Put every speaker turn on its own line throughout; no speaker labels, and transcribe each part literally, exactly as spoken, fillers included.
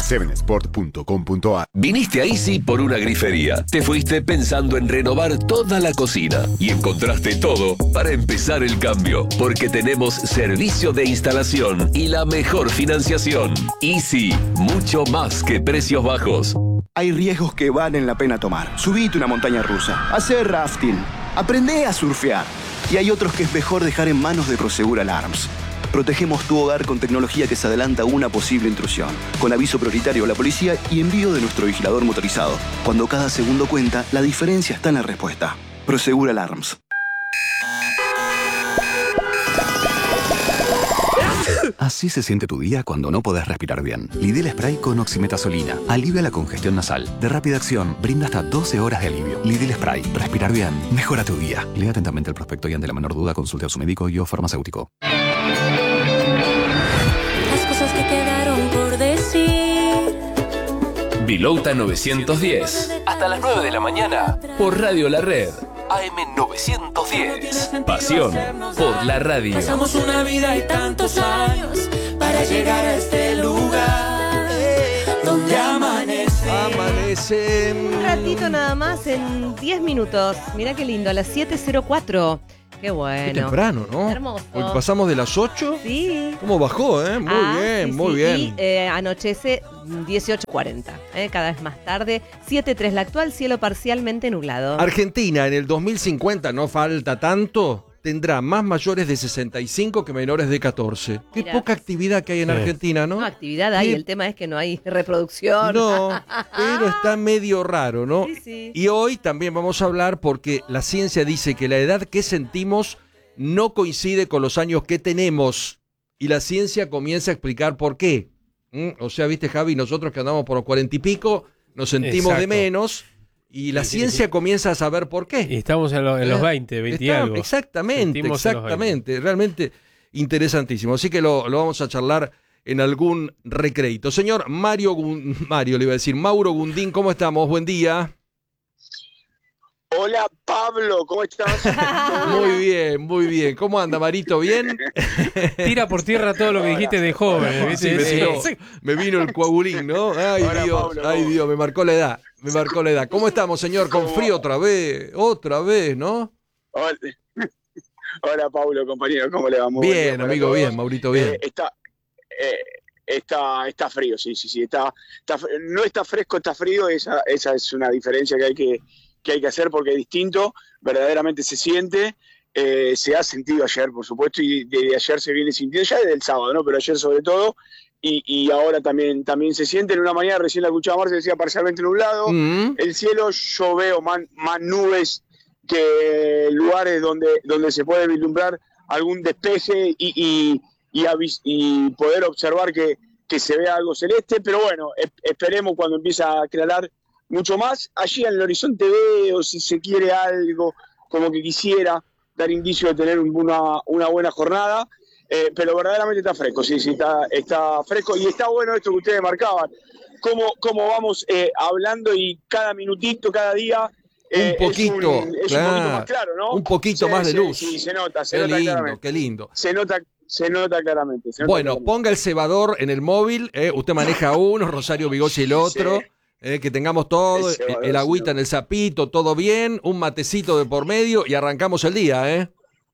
siete sport punto com punto a r.
Viniste a Easy por una grifería. Te fuiste pensando en renovar toda la cocina y encontraste todo para empezar el cambio, porque tenemos servicio de instalación y la mejor financiación. Easy, mucho más que precios bajos.
Hay riesgos que valen la pena tomar. Subite una montaña rusa, hacer rafting, aprendé a surfear. Y hay otros que es mejor dejar en manos de Prosegur Alarms. Protegemos tu hogar con tecnología que se adelanta a una posible intrusión, con aviso prioritario a la policía y envío de nuestro vigilador motorizado. Cuando cada segundo cuenta, la diferencia está en la respuesta. Prosegur Alarms.
Así se siente tu día cuando no podés respirar bien. Lidl Spray con oximetazolina alivia la congestión nasal. De rápida acción, brinda hasta doce horas de alivio. Lidl Spray. Respirar bien mejora tu día. Lea atentamente el prospecto y ante la menor duda consulte a su médico y o farmacéutico.
Las cosas que quedaron por decir.
Vilouta novecientos diez. Hasta las nueve de la mañana. Por Radio La Red. A M novecientos diez. Pasión por la radio.
Pasamos una vida y tantos años para llegar a este lugar donde amanece.
Amanece.
Un ratito nada más, en diez minutos. Mirá qué lindo, a las siete cero cuatro. Qué bueno.
Qué temprano, ¿no?
Hermoso.
Porque pasamos de las ocho.
Sí.
¿Cómo bajó, eh? Muy
Ah,
bien,
sí,
muy
sí.
bien.
Y eh, anochece dieciocho cuarenta, eh, cada vez más tarde. siete tres la actual, cielo parcialmente nublado.
Argentina en el dos mil cincuenta, no falta tanto, tendrá más mayores de sesenta y cinco que menores de catorce. Qué
Mirá.
poca actividad que hay en
Sí.
Argentina, ¿no?
No, actividad hay,
Qué-
el tema es que no hay reproducción.
No, pero está medio raro, ¿no?
Sí, sí.
Y hoy también vamos a hablar porque la ciencia dice que la edad que sentimos no coincide con los años que tenemos. Y la ciencia comienza a explicar por qué. ¿Mm? O sea, viste, Javi, nosotros que andamos por los cuarenta y pico, nos sentimos
Exacto.
de menos. Y la
Sí, sí,
ciencia
sí.
comienza a saber por qué.
Y estamos en, lo- en los veinte, veinte y
Está-
algo.
Exactamente,
Sentimos en los
exactamente. Realmente interesantísimo. Así que lo, lo vamos a charlar en algún recreito. Señor Mario, Gun- Mario le iba a decir, Mauro Gundín, ¿cómo estamos? Buen día.
Hola Pablo, ¿cómo estás?
Muy bien, muy bien. ¿Cómo anda, Marito? ¿Bien?
Tira por tierra todo lo que dijiste de joven.
Sí,
¿viste?
me,
Sí.
tiró- me vino el coagulín, ¿no? Ay,
Hola,
Dios,
Pablo,
ay,
¿cómo?
Dios, me marcó la edad. Me marcó la edad. ¿Cómo estamos, señor? Con
¿Cómo?
frío otra vez, otra vez, ¿no?
Hola, Hola Pablo, compañero, ¿cómo le va? Muy buen día
Bien,
para
amigo,
todos.
bien, Maurito, bien.
Eh, está, eh, está, está frío, sí, sí, sí. Está, está, fr- no está fresco, está frío. Esa, esa es una diferencia que hay que, que hay que hacer porque es distinto. Verdaderamente se siente. Eh, se ha sentido ayer, por supuesto, y desde ayer se viene sintiendo, ya desde el sábado, ¿no? Pero ayer sobre todo. Y, y ahora también, también se siente. En una mañana recién la escuchaba Marce, decía parcialmente nublado.
Mm.
El cielo, yo veo más, más nubes que lugares donde, donde se puede vislumbrar algún despeje y, y, y, avis- y poder observar que, que se vea algo celeste, pero bueno, es- esperemos cuando empiece a aclarar mucho más. Allí en el horizonte veo, si se quiere, algo como que quisiera dar indicio de tener un- una, una buena jornada, eh, pero verdaderamente está fresco, sí, sí, está, está fresco y está bueno esto que ustedes marcaban, cómo, cómo vamos eh, hablando y cada minutito, cada día. Eh,
Un poquito,
es un, es
claro,
un poquito más claro, ¿no?
un poquito
Sí,
más de
sí,
luz.
Sí, se nota, se
Qué
nota
lindo,
claramente.
qué lindo.
Se nota, se nota claramente. se nota
Bueno,
claramente.
ponga el cebador en el móvil, eh, usted maneja uno, Rosario Bigossi el otro,
Sí.
eh, que tengamos todo,
El cebador,
el agüita
sí.
en el sapito, todo bien, un matecito de por medio y arrancamos el día, ¿eh?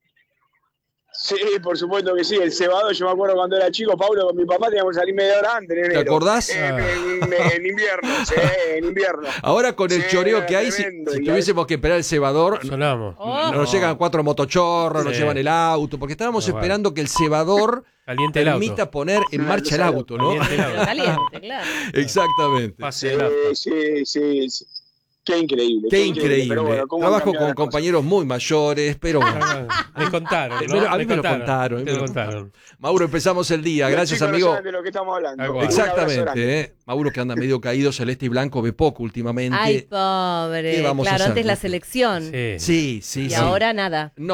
Sí, por supuesto que sí. El cebado, yo me acuerdo cuando era chico, Pablo, con mi papá teníamos que salir media hora antes, en enero.
¿Te acordás?
Eh, en, en- en invierno, sí, en invierno.
Ahora con el
Sí,
choreo que hay, si,
tremendo,
si
y
tuviésemos que esperar el cebador,
Sonamos.
Oh.
nos llegan cuatro motochorros, nos
Sí.
llevan el auto, porque estábamos
No, bueno.
esperando que el cebador
Caliente el auto.
permita poner en marcha el auto, ¿no?
Caliente el auto.
Caliente, claro.
Exactamente.
Pase
Sí,
el auto.
sí, sí, sí. Qué increíble.
Qué increíble.
Pero bueno, cómo
Trabajo
cambian
con
las cosas.
compañeros muy mayores, pero bueno.
Me contaron,
Eh,
¿no?
pero a mí me lo contaron, a mí
Te
me
lo
lo
contaron.
Mauro, empezamos el día.
Los
Gracias,
chicos no
amigo.
saben de lo que estamos hablando.
Algo
Un abrazo grande.
Exactamente, ¿eh? Mauro que anda medio caído, celeste y blanco, ve poco últimamente.
Ay, pobre.
¿Qué vamos a
Claro,
hacer?
antes la selección.
Sí.
Sí, sí,
Y
sí.
ahora nada.
No,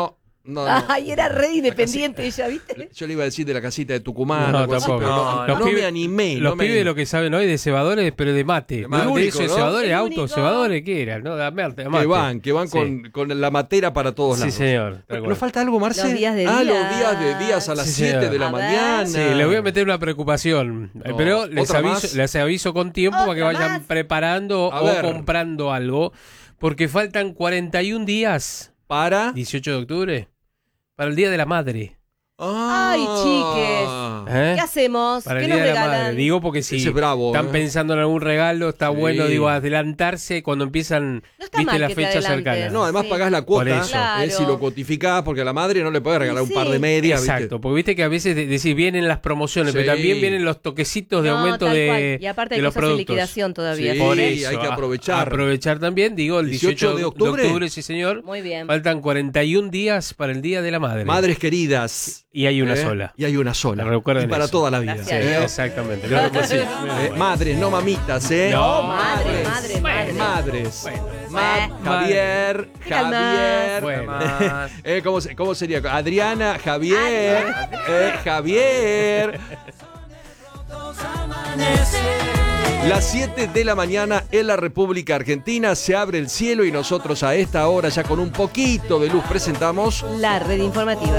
No, no.
Ay, era re independiente ella, ¿viste?
Yo le iba a decir de la casita de Tucumán.
No,
algo así,
tampoco.
pero no,
No,
no
los
me
pibes-
animé.
Los
no me
pibes
animé.
lo que saben hoy de cebadores, pero de mate.
Más
¿No? De
único,
eso, de
¿no?
cebadores,
El
autos,
único.
cebadores, ¿qué era? ¿No? Dame arte,
Que
mate.
van, que van
Sí.
con, con la matera para todos
Sí,
lados.
señor. tal
¿No
cual.
falta algo, Marce?
Los días de
ah,
día.
los días de días a las
Sí,
siete
señor.
de la
A ver.
mañana.
Sí, le voy a meter una preocupación. Eh,
No.
Pero les
¿Otra
aviso,
más?
les aviso con tiempo para que
¿Otra
vayan
más?
preparando
A
o
ver.
comprando algo. Porque faltan cuarenta y un días,
Para.
dieciocho de octubre, para el Día de la Madre.
Ay, chiques.
¿Eh?
¿Qué hacemos?
Para
¿Qué
el
nos
Día de la
regalan?
Madre. Digo porque si
Ese es bravo,
están
¿eh?
pensando en algún regalo, está
Sí.
bueno, digo, adelantarse cuando empiezan,
No está
viste,
mal
las
que te
fechas
adelantes.
cercanas.
No, además
Sí.
pagás la
Por
cuota.
eso.
Claro.
eh, si lo cotificás, porque a la madre no le podés regalar un
Sí.
par de medias. ¿viste?
Exacto, porque viste que a veces de- decís, vienen las promociones,
Sí.
pero también vienen los toquecitos de
No,
aumento
tal
de,
cual. Y aparte hay
de los
cosas en
productos.
liquidación todavía.
Sí.
Por
Sí,
eso,
hay que
a-
aprovechar.
aprovechar también, digo, el dieciocho de octubre, sí señor.
Muy bien.
Faltan cuarenta y un días para el Día de la Madre.
Madres queridas.
Y hay una
¿eh?
sola.
Y hay una sola.
Recuerden
y para
eso.
toda la vida.
Gracias.
¿eh?
Exactamente.
Claro que sí.
Muy
Eh,
bueno.
madres, no mamitas, ¿eh?
No,
madre, madre, madre.
Madres.
Bueno.
Ma-
Bueno.
Javier,
Calma.
Javier.
Bueno.
Eh, ¿cómo, se- ¿Cómo sería? Adriana, Javier. eh, Javier. Las siete de la mañana en la República Argentina se abre el cielo y nosotros a esta hora ya con un poquito de luz presentamos
La red informativa.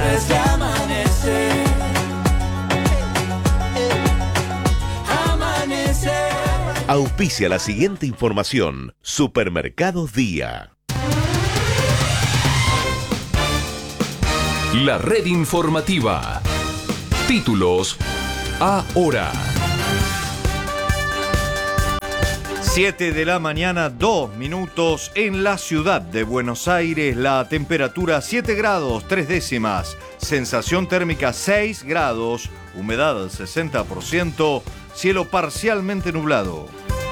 Auspicia la siguiente información. Supermercados Día.
La red informativa. Títulos ahora.
siete de la mañana, dos minutos en la ciudad de Buenos Aires. La temperatura siete grados, tres décimas. Sensación térmica seis grados. Humedad sesenta por ciento. Cielo parcialmente nublado.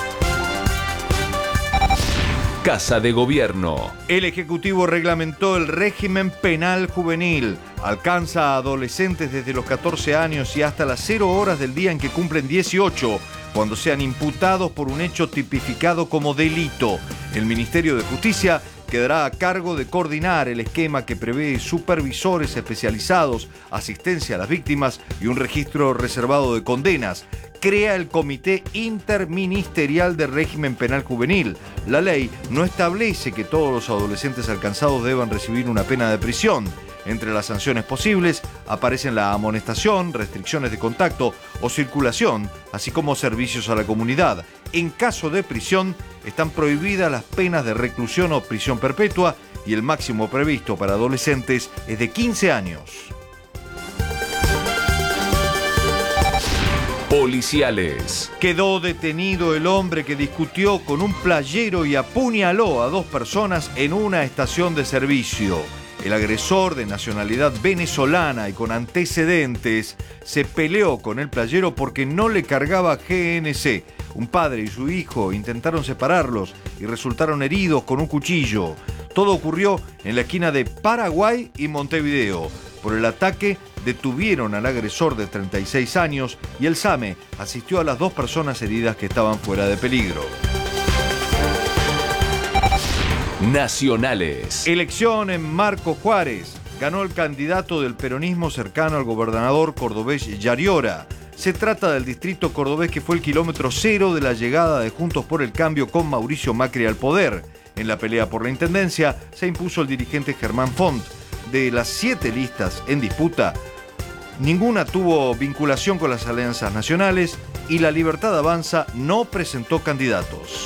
Casa de Gobierno.
El Ejecutivo reglamentó el régimen penal juvenil. Alcanza a adolescentes desde los catorce años y hasta las cero horas del día en que cumplen dieciocho, cuando sean imputados por un hecho tipificado como delito. El Ministerio de Justicia quedará a cargo de coordinar el esquema que prevé supervisores especializados, asistencia a las víctimas y un registro reservado de condenas. Crea el Comité Interministerial de Régimen Penal Juvenil. La ley no establece que todos los adolescentes alcanzados deban recibir una pena de prisión. Entre las sanciones posibles aparecen la amonestación, restricciones de contacto o circulación, así como servicios a la comunidad. En caso de prisión, están prohibidas las penas de reclusión o prisión perpetua y el máximo previsto para adolescentes es de quince años.
Policiales.
Quedó detenido el hombre que discutió con un playero y apuñaló a dos personas en una estación de servicio. El agresor, de nacionalidad venezolana y con antecedentes, se peleó con el playero porque no le cargaba G N C. Un padre y su hijo intentaron separarlos y resultaron heridos con un cuchillo. Todo ocurrió en la esquina de Paraguay y Montevideo. Por el ataque detuvieron al agresor de treinta y seis años y el SAME asistió a las dos personas heridas que estaban fuera de peligro.
Nacionales.
Elección en Marco Juárez. Ganó el candidato del peronismo cercano al gobernador cordobés Yariora. Se trata del distrito cordobés que fue el kilómetro cero de la llegada de Juntos por el Cambio con Mauricio Macri al poder. En la pelea por la intendencia se impuso el dirigente Germán Font. De las siete listas en disputa, ninguna tuvo vinculación con las alianzas nacionales y La Libertad Avanza no presentó candidatos.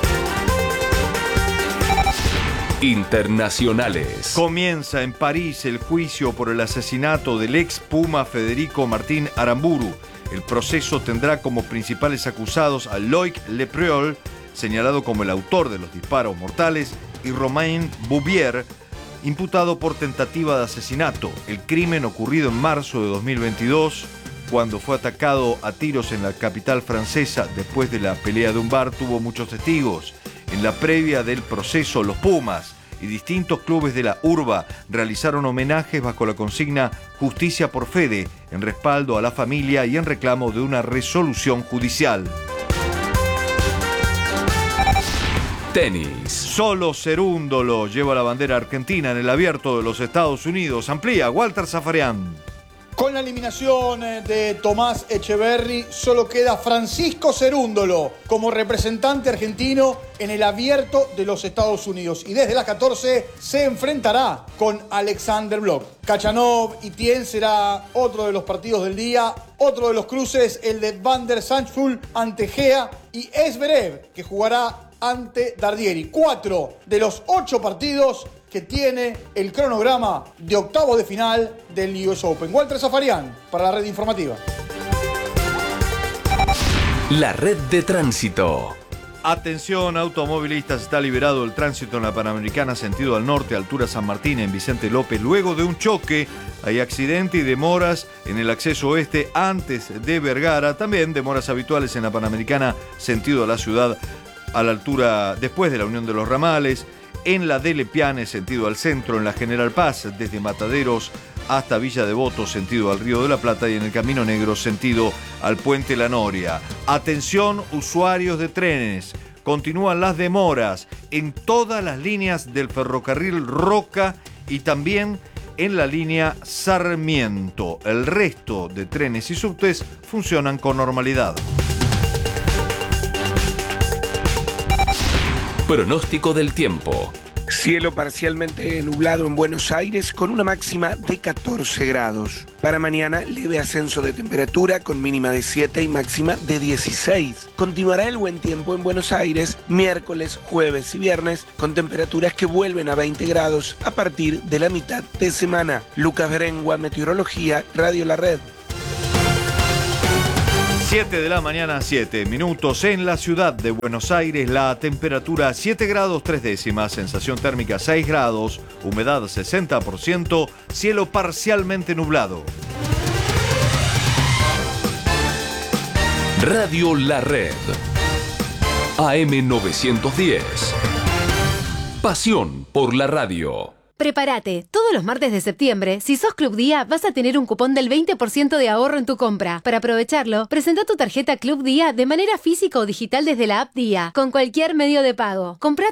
Internacionales.
Comienza en París el juicio por el asesinato del ex Puma Federico Martín Aramburu. El proceso tendrá como principales acusados a Loïc Lepreul, señalado como el autor de los disparos mortales, y Romain Bouvier, imputado por tentativa de asesinato. El crimen ocurrido en marzo de dos mil veintidós, cuando fue atacado a tiros en la capital francesa después de la pelea de un bar, tuvo muchos testigos. En la previa del proceso, los Pumas y distintos clubes de la urba realizaron homenajes bajo la consigna Justicia por Fede, en respaldo a la familia y en reclamo de una resolución judicial.
Tenis.
Solo Cerúndolo lleva la bandera argentina en el Abierto de los Estados Unidos. Amplía Walter Zafarian.
Con la eliminación de Tomás Echeverry, solo queda Francisco Cerúndolo como representante argentino en el Abierto de los Estados Unidos. Y desde las catorce se enfrentará con Alexander Blok. Khachanov y Tien será otro de los partidos del día. Otro de los cruces, el de Van der Zandschulp ante Gea y Zverev, que jugará ante Dardieri. Cuatro de los ocho partidos que tiene el cronograma de octavos de final del U S Open. Walter Zafarian, para la red informativa.
La red de tránsito.
Atención automovilistas, está liberado el tránsito en la Panamericana sentido al norte, altura San Martín en Vicente López. Luego de un choque hay accidente y demoras en el acceso oeste antes de Vergara. También demoras habituales en la Panamericana sentido a la ciudad a la altura después de la Unión de los Ramales. En la de Lepiane, sentido al centro, en la General Paz, desde Mataderos hasta Villa Devoto, sentido al Río de la Plata, y en el Camino Negro, sentido al Puente La Noria. Atención, usuarios de trenes, continúan las demoras en todas las líneas del ferrocarril Roca y también en la línea Sarmiento. El resto de trenes y subtes funcionan con normalidad.
Pronóstico del tiempo.
Cielo parcialmente nublado en Buenos Aires con una máxima de catorce grados. Para mañana, leve ascenso de temperatura con mínima de siete y máxima de dieciséis. Continuará el buen tiempo en Buenos Aires miércoles, jueves y viernes con temperaturas que vuelven a veinte grados a partir de la mitad de semana. Lucas Berengua, Meteorología, Radio La Red.
siete de la mañana, siete minutos. En la ciudad de Buenos Aires, la temperatura siete grados tres décimas, sensación térmica seis grados, humedad sesenta por ciento, cielo parcialmente nublado.
Radio La Red. A M novecientos diez. Pasión por la radio.
Prepárate, todos los martes de septiembre, si sos Club Día, vas a tener un cupón del veinte por ciento de ahorro en tu compra. Para aprovecharlo, presenta tu tarjeta Club Día de manera física o digital desde la app Día, con cualquier medio de pago. Comprá